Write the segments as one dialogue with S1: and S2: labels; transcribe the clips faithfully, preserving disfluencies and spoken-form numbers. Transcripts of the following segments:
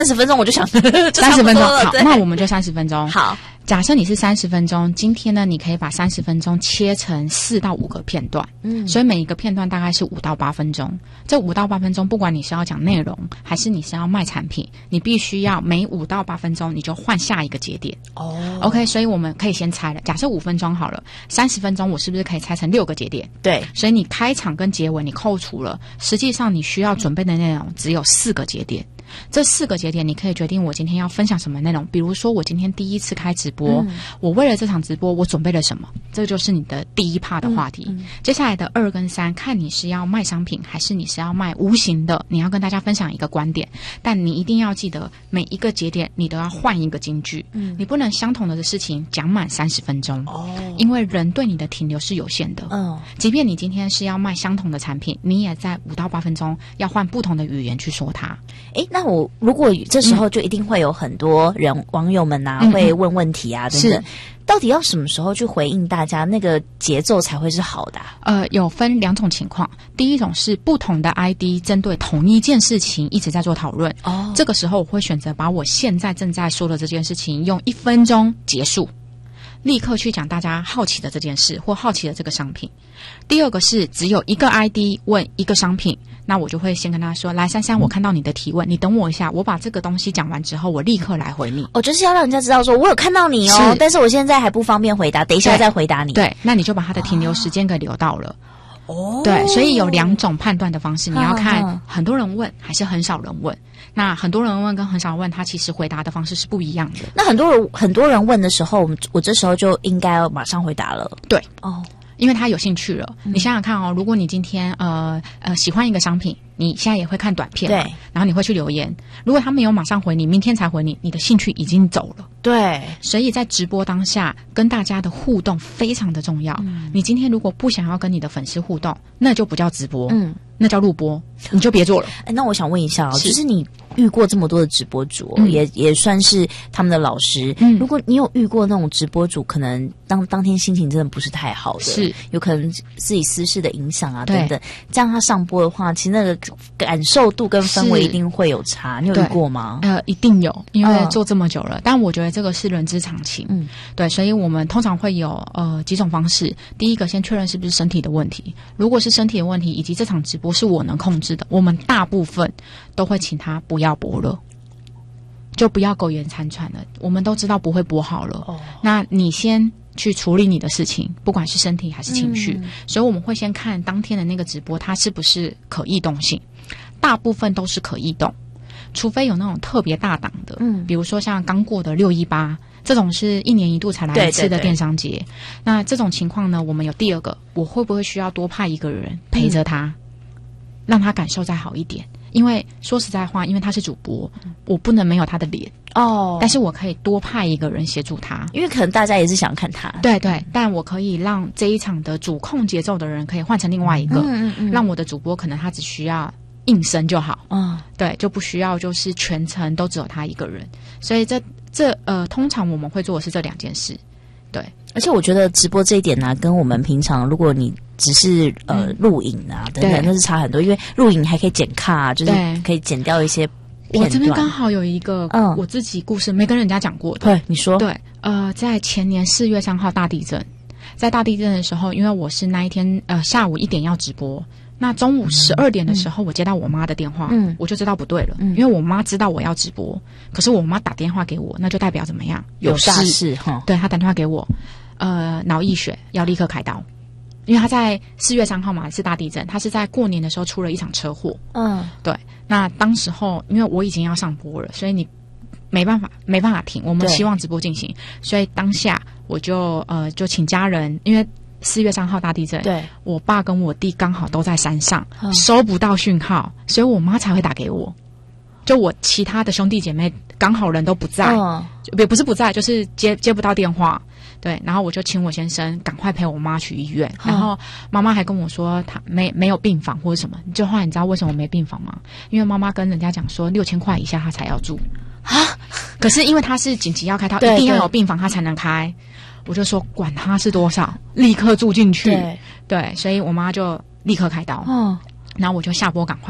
S1: 三十分钟我就想
S2: 三十分钟好，那我们就三十分钟。
S1: 好，
S2: 假设你是三十分钟，今天呢，你可以把三十分钟切成四到五个片段，嗯，所以每一个片段大概是五到八分钟。这五到八分钟，不管你是要讲内容，还是你是要卖产品，你必须要每五到八分钟你就换下一个节点。哦 ，OK， 所以我们可以先拆了。假设五分钟好了，三十分钟我是不是可以拆成六个节点？
S1: 对，
S2: 所以你开场跟结尾你扣除了，实际上你需要准备的内容只有四个节点。这四个节点你可以决定我今天要分享什么内容，比如说我今天第一次开直播，嗯、我为了这场直播我准备了什么，这就是你的第一 part 的话题。嗯嗯、接下来的二跟三，看你是要卖商品还是你是要卖无形的，你要跟大家分享一个观点，但你一定要记得每一个节点你都要换一个金句，嗯、你不能相同的事情讲满三十分钟，哦，因为人对你的停留是有限的。嗯，即便你今天是要卖相同的产品，你也在五到八分钟要换不同的语言去说它。
S1: 诶，那我如果这时候就一定会有很多人、嗯、网友们啊、嗯、会问问题啊等等，到底要什么时候去回应大家，那个节奏才会是好的啊？
S2: 呃，有分两种情况，第一种是不同的 I D 针对同一件事情一直在做讨论，哦，这个时候我会选择把我现在正在说的这件事情用一分钟结束，立刻去讲大家好奇的这件事或好奇的这个商品。第二个是只有一个 I D 问一个商品，那我就会先跟他说，来珊珊，我看到你的提问，你等我一下，我把这个东西讲完之后我立刻来回你。
S1: 哦，就是要让人家知道说我有看到你哦，但是我现在还不方便回答，等一下再回答你。
S2: 对，那你就把他的停留时间给留到了。哦，对，所以有两种判断的方式，你要看很多人问还是很少人问。那很多人问跟很少人问，他其实回答的方式是不一样的。
S1: 那很多人很多人问的时候，我们我这时候就应该要马上回答了。
S2: 对，哦，因为他有兴趣了。嗯、你想想看哦，如果你今天呃呃喜欢一个商品，你现在也会看短片，对，然后你会去留言。如果他没有马上回你，明天才回你，你的兴趣已经走了。
S1: 对，
S2: 所以在直播当下跟大家的互动非常的重要。嗯、你今天如果不想要跟你的粉丝互动，那就不叫直播，嗯，那叫录播，你就别做了。
S1: 哎，那我想问一下哦，是就是你遇过这么多的直播主、哦嗯，也也算是他们的老师。嗯，如果你有遇过那种直播主，可能当当天心情真的不是太好的，是有可能自己私事的影响啊等等，这样他上播的话，其实那个感受度跟氛围一定会有差。你有遇过吗？
S2: 呃，一定有，因为做这么久了。呃、但我觉得这个是人之常情。嗯，对，所以我们通常会有呃几种方式。第一个，先确认是不是身体的问题。如果是身体的问题，以及这场直播是我能控制的，我们大部分都会请他不要播了，就不要苟延残喘了。我们都知道不会播好了，哦、那你先去处理你的事情，不管是身体还是情绪。嗯、所以我们会先看当天的那个直播，它是不是可易动性。大部分都是可易动，除非有那种特别大档的，嗯，比如说像刚过的六一八这种是一年一度才来一次的电商节。对对对，那这种情况呢，我们有第二个，我会不会需要多派一个人陪着他，嗯、让他感受再好一点？因为说实在话，因为他是主播，嗯、我不能没有他的脸哦，但是我可以多派一个人协助他，
S1: 因为可能大家也是想看他。
S2: 对对，但我可以让这一场的主控节奏的人可以换成另外一个，嗯嗯嗯，让我的主播可能他只需要应声就好，嗯，对，就不需要就是全程都只有他一个人，所以这这呃，通常我们会做的是这两件事，对。
S1: 而且我觉得直播这一点呢、啊，跟我们平常如果你只是呃录影啊等等，那是差很多，因为录影还可以剪卡、啊，就是可以剪掉一些片段。
S2: 我这边刚好有一个嗯我自己故事没跟人家讲过的，
S1: 对，你说。
S2: 对，呃，在前年四月三号大地震，在大地震的时候，因为我是那一天呃下午一点要直播。那中午十二点的时候，我接到我妈的电话，嗯，我就知道不对了，嗯，因为我妈知道我要直播，可是我妈打电话给我，那就代表怎么样？
S1: 有大事哈。
S2: 对，她打电话给我，呃，脑溢血要立刻开刀，因为她在四月三号嘛是大地震，她是在过年的时候出了一场车祸，嗯，对。那当时候因为我已经要上播了，所以你没办法没办法停，我们希望直播进行，所以当下我就呃就请家人，因为四月三号大地震，对，我爸跟我弟刚好都在山上，嗯、收不到讯号，所以我妈才会打给我。就我其他的兄弟姐妹刚好人都不在，嗯、也不是不在，就是接接不到电话。对，然后我就请我先生赶快陪我妈去医院，嗯、然后妈妈还跟我说她没没有病房或者什么。就后来你知道为什么没病房吗？因为妈妈跟人家讲说六千块以下她才要住啊，可是因为她是紧急要开刀，一定要有病房她才能开。我就说管他是多少，立刻住进去。对，对，所以我妈就立刻开刀。哦，然后我就下播赶快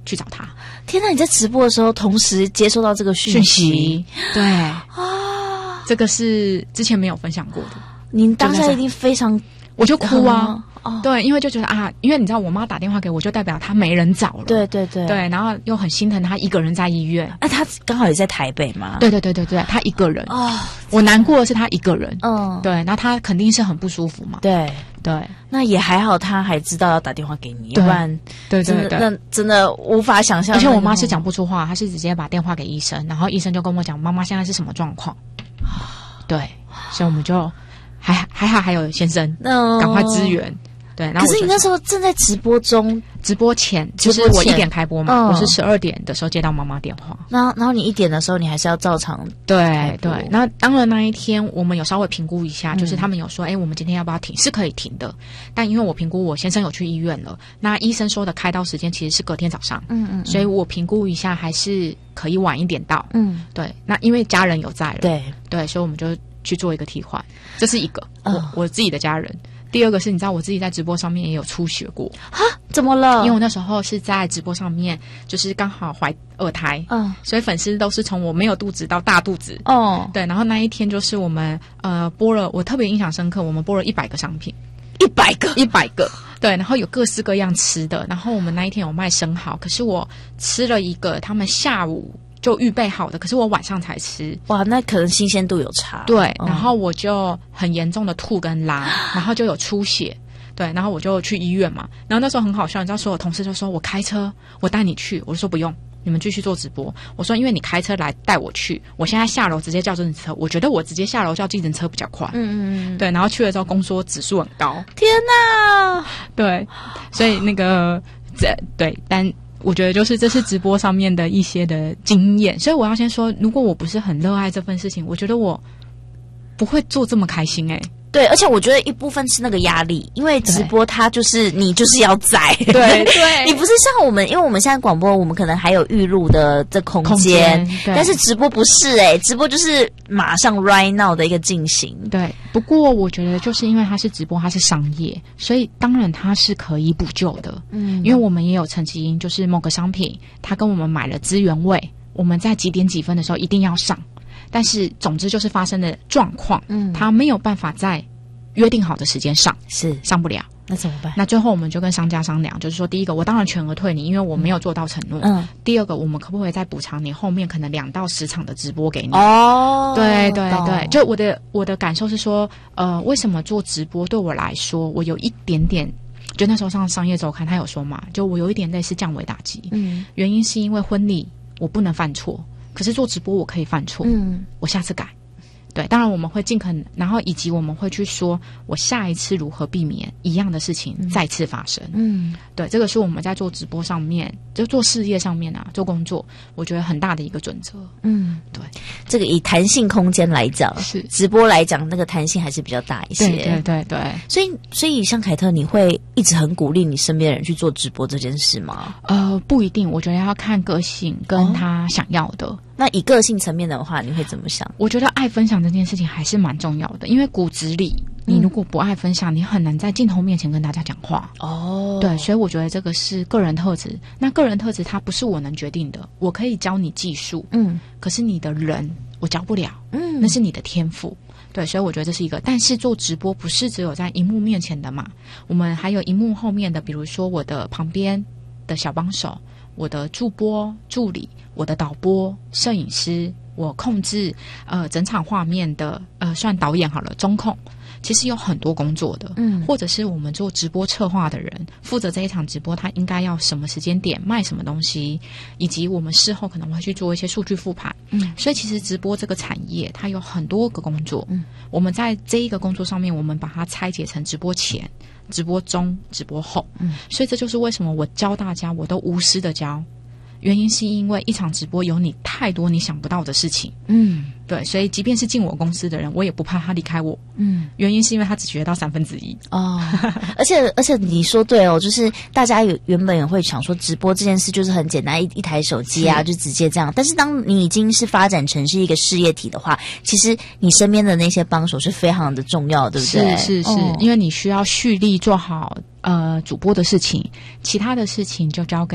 S2: 去找他。
S1: 天哪！你在直播的时候同时接收到这个讯息，
S2: 对啊，这个是之前没有分享过的。
S1: 您当下一定非常，
S2: 我就哭啊。哦、对，因为就觉得啊，因为你知道我妈打电话给我，就代表她没人找了。
S1: 对对对，
S2: 对，然后又很心疼她一个人在医院。
S1: 哎、啊，她刚好也在台北嘛。
S2: 对对对对对，她一个人。哦，我难过的是她一个人。嗯，对，然后她肯定是很不舒服嘛。
S1: 对
S2: 对，
S1: 那也还好，她还知道要打电话给你，要不然
S2: 对对对，
S1: 那真的无法想象。
S2: 而且我妈是讲不出话，她是直接把电话给医生，然后医生就跟我讲妈妈现在是什么状况。对，所以我们就还还好，还有先生，赶、oh. 快支援。对，然后
S1: 可是你那时候正在直播中，
S2: 直播前就是我一点开播嘛，嗯、我是十二点的时候接到妈妈电话，
S1: 然后然后你一点的时候你还是要照常
S2: 对对。那当然那一天我们有稍微评估一下，嗯、就是他们有说，哎，我们今天要不要停？是可以停的，但因为我评估我先生有去医院了，那医生说的开刀时间其实是隔天早上，嗯 嗯, 嗯，所以我评估一下还是可以晚一点到，嗯，对。那因为家人有在了，
S1: 对
S2: 对，所以我们就去做一个替换，这是一个、哦、我我自己的家人。第二个是你知道我自己在直播上面也有出血过
S1: 哈？怎么了？
S2: 因为我那时候是在直播上面，就是刚好怀二胎，嗯，所以粉丝都是从我没有肚子到大肚子，哦，对，然后那一天就是我们呃播了，我特别印象深刻，我们播了一百个商品，
S1: 一百个，
S2: 一百个，对，然后有各式各样吃的，然后我们那一天有卖生蚝，可是我吃了一个，他们下午就预备好的，可是我晚上才吃。
S1: 哇，那可能新鲜度有差。
S2: 对，嗯、然后我就很严重的吐跟拉，然后就有出血。对，然后我就去医院嘛。然后那时候很好笑，你知道，所有同事就说我开车，我带你去。我就说不用，你们继续做直播。我说因为你开车来带我去，我现在下楼直接叫计程车，我觉得我直接下楼叫计程车比较快。嗯嗯嗯。对，然后去了之后，公说指数很高。
S1: 天哪！
S2: 对，所以那个这对，但。我觉得就是这是直播上面的一些的经验，所以我要先说，如果我不是很热爱这份事情，我觉得我不会做这么开心哎、欸。
S1: 对，而且我觉得一部分是那个压力，因为直播它就是你就是要在，
S2: 对对，
S1: 你不是像我们，因为我们现在广播，我们可能还有预录的这空间，但是直播不是哎、欸，直播就是马上 right now 的一个进行。
S2: 对，不过我觉得就是因为它是直播，它是商业，所以当然它是可以补救的。嗯，因为我们也有曾经就是某个商品，他跟我们买了资源位，我们在几点几分的时候一定要上。但是总之就是发生的状况，嗯，他没有办法在约定好的时间上，
S1: 是
S2: 上不了，
S1: 那怎么办？
S2: 那最后我们就跟商家商量，就是说，第一个，我当然全额退你，因为我没有做到承诺。嗯。第二个，我们可不可以再补偿你后面可能两到十场的直播给你？哦，对对对，就我的我的感受是说，呃，为什么做直播对我来说，我有一点点。就那时候上商业周刊，他有说嘛，就我有一点类似降维打击。嗯。原因是因为婚礼我不能犯错。可是做直播我可以犯错，嗯，我下次改。对，当然我们会尽可能，然后以及我们会去说，我下一次如何避免一样的事情再次发生。嗯，对，这个是我们在做直播上面，就做事业上面啊，做工作，我觉得很大的一个准则。嗯，对，
S1: 这个以弹性空间来讲，
S2: 是
S1: 直播来讲，那个弹性还是比较大一些。
S2: 对对对对，
S1: 所以所以像凯特，你会一直很鼓励你身边的人去做直播这件事吗？
S2: 呃，不一定，我觉得要看个性跟他想要的。哦，
S1: 那以个性层面的话，你会怎么想？
S2: 我觉得爱分享这件事情还是蛮重要的，因为骨子里，你如果不爱分享，你很难在镜头面前跟大家讲话。哦，对，所以我觉得这个是个人特质。那个人特质它不是我能决定的，我可以教你技术，嗯，可是你的人我教不了，嗯，那是你的天赋。对，所以我觉得这是一个，但是做直播不是只有在荧幕面前的嘛，我们还有荧幕后面的，比如说我的旁边的小帮手，我的助播助理，我的导播摄影师，我控制呃整场画面的呃算导演好了，中控，其实有很多工作的，嗯，或者是我们做直播策划的人，负责这一场直播，他应该要什么时间点卖什么东西，以及我们事后可能会去做一些数据复盘，嗯，所以其实直播这个产业它有很多个工作，嗯，我们在这一个工作上面，我们把它拆解成直播前、直播中、直播后，嗯，所以这就是为什么我教大家，我都无私的教。原因是因为一场直播有你太多你想不到的事情，嗯，对，所以即便是进我公司的人，我也不怕他离开我，嗯，原因是因为他只学到三分之一
S1: 哦，而且而且你说对哦，就是大家有原本也会想说直播这件事就是很简单，一一台手机啊就直接这样，但是当你已经是发展成是一个事业体的话，其实你身边的那些帮手是非常的重要，对不对？
S2: 是是是，哦，因为你需要蓄力做好呃主播的事情，其他的事情就交给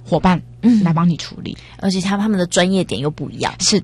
S2: 伙伴嗯来帮你处理，
S1: 而且他他们的专业点又不一样。
S2: 是的，